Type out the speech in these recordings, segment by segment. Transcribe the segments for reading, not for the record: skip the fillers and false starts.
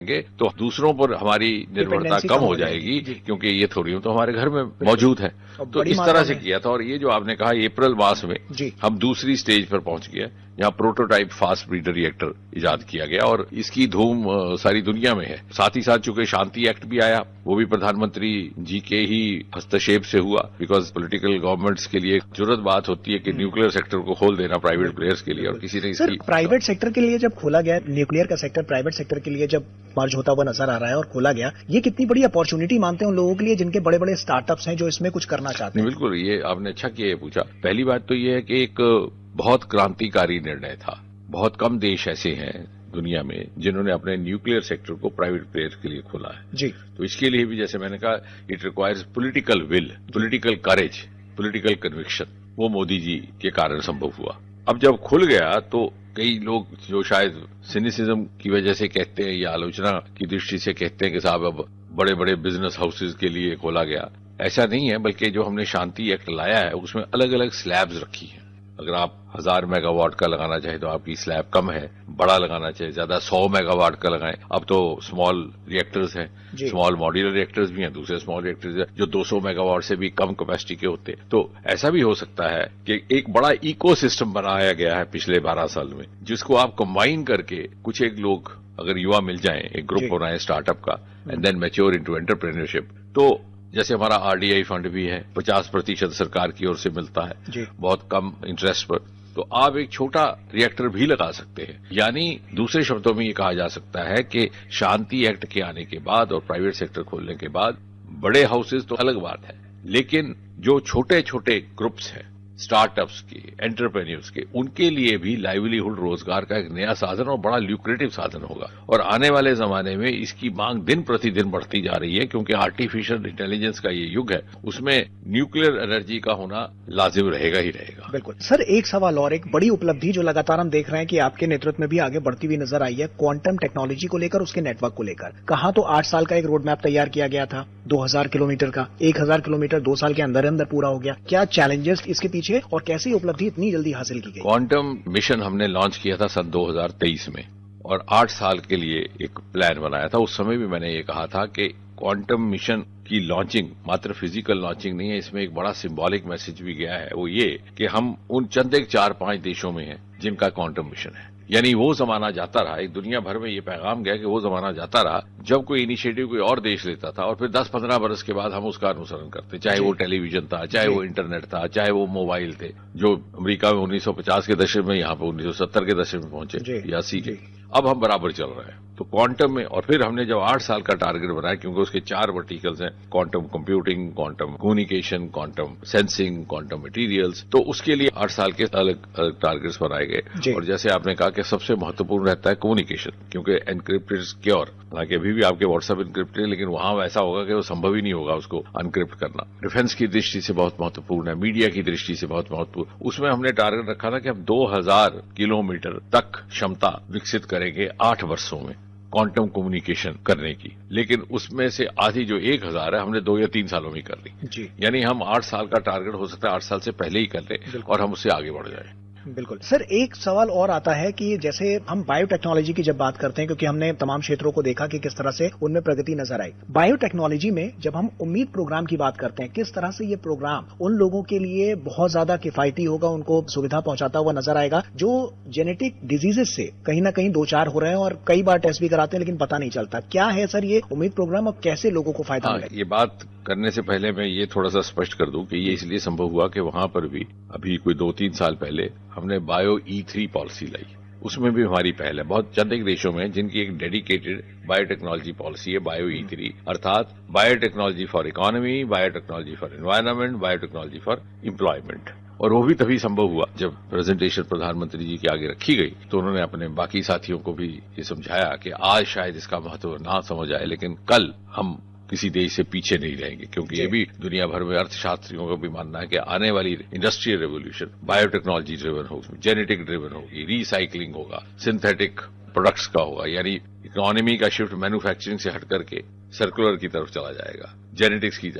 तो दूसरों पर हमारी निर्भरता कम हो जाएगी, क्योंकि ये थोड़ी तो हमारे घर में मौजूद है। तो इस तरह से किया था। और ये जो आपने कहा अप्रैल मास में हम दूसरी स्टेज पर पहुंच गए, यहाँ प्रोटोटाइप फास्ट ब्रीडर रिएक्टर इजाद किया गया और इसकी धूम सारी दुनिया में है। साथ ही साथ चूंकि शांति एक्ट भी आया, वो भी प्रधानमंत्री जी के ही हस्तक्षेप से हुआ, बिकॉज पॉलिटिकल गवर्नमेंट्स के लिए जरूरत बात होती है कि न्यूक्लियर सेक्टर को खोल देना प्राइवेट प्लेयर्स के लिए, और किसी ने सर प्राइवेट सेक्टर के लिए जब खोला गया, न्यूक्लियर का सेक्टर प्राइवेट सेक्टर के लिए जब मर्ज होता हुआ नजर आ रहा है और खोला गया, ये कितनी बड़ी अपॉर्चुनिटी मानते हैं उन लोगों के लिए जिनके बड़े बड़े स्टार्टअप्स हैं जो इसमें कुछ करना चाहते हैं? बिल्कुल, ये आपने अच्छा किया पूछा। पहली बात तो ये है कि एक बहुत क्रांतिकारी निर्णय था। बहुत कम देश ऐसे हैं दुनिया में जिन्होंने अपने न्यूक्लियर सेक्टर को प्राइवेट प्लेयर के लिए खोला है जी। तो इसके लिए भी, जैसे मैंने कहा, it requires political will, political courage, political conviction. वो मोदी जी के कारण संभव हुआ। अब जब खुल गया तो कई लोग जो शायद सिनिसिज्म की वजह से कहते हैं या आलोचना की दृष्टि से कहते हैं कि साहब अब बड़े बड़े बिजनेस हाउसेज के लिए खोला गया, ऐसा नहीं है। बल्कि जो हमने शांति एक्ट लाया है उसमें अलग अलग स्लैब्स रखी हैं। अगर आप 1000 मेगावाट का लगाना चाहे तो आपकी स्लैब कम है, बड़ा लगाना चाहे ज्यादा 100 मेगावाट का लगाएं। अब तो स्मॉल रिएक्टर्स हैं, स्मॉल मॉड्यूलर रिएक्टर्स भी हैं, दूसरे स्मॉल रिएक्टर्स हैं जो 200 मेगावाट से भी कम कैपेसिटी के होते हैं। तो ऐसा भी हो सकता है कि एक बड़ा इकोसिस्टम बनाया गया है पिछले 12 साल में, जिसको आप कंबाइन करके कुछ एक लोग अगर युवा मिल जाएं, एक ग्रुप बनाए स्टार्टअप का, and then mature into entrepreneurship. तो जैसे हमारा आरडीआई फंड भी है, 50% सरकार की ओर से मिलता है बहुत कम इंटरेस्ट पर, तो आप एक छोटा रिएक्टर भी लगा सकते हैं। यानी दूसरे शब्दों में ये कहा जा सकता है कि शांति एक्ट के आने के बाद और प्राइवेट सेक्टर खोलने के बाद बड़े हाउसेज तो अलग बात है, लेकिन जो छोटे छोटे ग्रुप्स हैं स्टार्टअप्स के, एंटरप्रेन्योर्स के, उनके लिए भी लाइवलीहुड, रोजगार का एक नया साधन और बड़ा ल्यूक्रेटिव साधन होगा। और आने वाले जमाने में इसकी मांग दिन प्रतिदिन बढ़ती जा रही है, क्योंकि आर्टिफिशियल इंटेलिजेंस का ये युग है, उसमें न्यूक्लियर एनर्जी का होना लाजिम रहेगा ही रहेगा। बिल्कुल सर, एक सवाल और, एक बड़ी उपलब्धि जो लगातार हम देख रहे हैं कि आपके नेतृत्व में भी आगे बढ़ती हुई नजर आई है, क्वांटम टेक्नोलॉजी को लेकर, उसके नेटवर्क को लेकर। कहा तो 8 साल का एक रोड मैप तैयार किया गया था, 2000 किलोमीटर का, 1000 किलोमीटर 2 साल के अंदर अंदर पूरा हो गया। क्या चैलेंजेस इसके पीछे और कैसे उपलब्धि इतनी जल्दी हासिल की गई? क्वांटम मिशन हमने लॉन्च किया था सन 2023 में और 8 साल के लिए एक प्लान बनाया था। उस समय भी मैंने ये कहा था कि क्वांटम मिशन की लॉन्चिंग मात्र फिजिकल लॉन्चिंग नहीं है, इसमें एक बड़ा सिंबॉलिक मैसेज भी गया है। वो ये कि हम उन चंद एक 4-5 देशों में हैं जिनका क्वांटम मिशन है। यानी वो जमाना जाता रहा, एक दुनिया भर में ये पैगाम गया कि वो जमाना जाता रहा जब कोई इनिशिएटिव कोई और देश लेता था और फिर 10-15 बरस के बाद हम उसका अनुसरण करते, चाहे वो टेलीविजन था, चाहे वो इंटरनेट था, चाहे वो मोबाइल थे, जो अमेरिका में 1950 के दशक में, यहाँ पे 1970 के दशक में पहुंचे या 80 के। अब हम बराबर चल रहे हैं तो क्वांटम में। और फिर हमने जब 8 साल का टारगेट बनाया, क्योंकि उसके 4 वर्टिकल्स हैं, quantum computing, quantum communication, quantum sensing, quantum materials, तो उसके लिए 8 साल के अलग अलग टारगेट्स बनाए गए। और जैसे आपने कहा कि सबसे महत्वपूर्ण रहता है कम्युनिकेशन, क्योंकि एनक्रिप्टेड सिक्योर, हालांकि अभी भी आपके व्हाट्सएप इनक्रिप्टेड है, लेकिन वहां वैसा होगा कि वो संभव ही नहीं होगा उसको अनक्रिप्ट करना। डिफेंस की दृष्टि से बहुत महत्वपूर्ण है, मीडिया की दृष्टि से बहुत महत्वपूर्ण। उसमें हमने टारगेट रखा था कि हम 2000 किलोमीटर तक क्षमता विकसित करेंगे 8 वर्षों में क्वांटम कम्युनिकेशन करने की। लेकिन उसमें से आधी जो 1000 है हमने 2 या 3 सालों में कर ली। यानी हम 8 साल का टारगेट हो सकता है 8 साल से पहले ही कर लें और हम उससे आगे बढ़ जाए। बिल्कुल सर, एक सवाल और आता है कि जैसे हम बायोटेक्नोलॉजी की जब बात करते हैं, क्योंकि हमने तमाम क्षेत्रों को देखा कि किस तरह से उनमें प्रगति नजर आई, बायोटेक्नोलॉजी में जब हम उम्मीद प्रोग्राम की बात करते हैं, किस तरह से ये प्रोग्राम उन लोगों के लिए बहुत ज्यादा किफायती होगा, उनको सुविधा पहुंचाता हुआ नजर आएगा जो जेनेटिक डिजीजेस से कहीं ना कहीं 2-4 हो रहे हैं और कई बार टेस्ट भी कराते हैं लेकिन पता नहीं चलता। क्या है सर ये उम्मीद प्रोग्राम और कैसे लोगों को फायदा मिलेगा? ये बात करने से पहले मैं ये थोड़ा सा स्पष्ट कर दूं कि ये इसलिए संभव हुआ कि वहां पर भी अभी कोई 2-3 साल पहले हमने बायो E3 पॉलिसी लाई, उसमें भी हमारी पहल है। बहुत चंद एक देशों में जिनकी एक डेडिकेटेड बायोटेक्नोलॉजी पॉलिसी है, बायो E3, अर्थात biotechnology for economy, biotechnology for environment, biotechnology for employment. और वो भी तभी संभव हुआ जब प्रेजेंटेशन प्रधानमंत्री जी के आगे रखी गई तो उन्होंने अपने बाकी साथियों को भी ये समझाया कि आज शायद इसका महत्व ना समझ आए, लेकिन कल हम किसी देश से पीछे नहीं रहेंगे, क्योंकि ये भी दुनिया भर में अर्थशास्त्रियों का भी मानना है कि आने वाली इंडस्ट्रियल रेवोल्यूशन बायोटेक्नोलॉजी ड्रिवन होगी, जेनेटिक ड्रिवन होगी, रिसाइकलिंग होगा, सिंथेटिक प्रोडक्ट्स का होगा। यानी इकोनॉमी का शिफ्ट मैन्युफैक्चरिंग से हट करके सर्कुलर की तरफ चला जाएगा, जेनेटिक्स की जाएगा।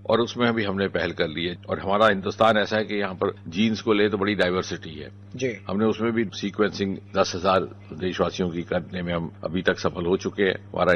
और उसमें भी हमने पहल कर ली है। और हमारा हिंदुस्तान ऐसा है कि यहाँ पर जीन्स को ले तो बड़ी डाइवर्सिटी है जी। हमने उसमें भी सीक्वेंसिंग 10,000 देशवासियों की करने में हम अभी तक सफल हो चुके हैं। हमारा